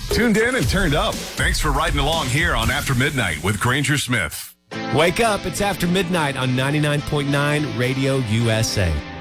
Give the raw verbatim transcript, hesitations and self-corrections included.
Tuned in and turned up. Thanks for riding along here on After Midnight with Granger Smith. Wake up. It's After Midnight on ninety-nine point nine Radio U S A.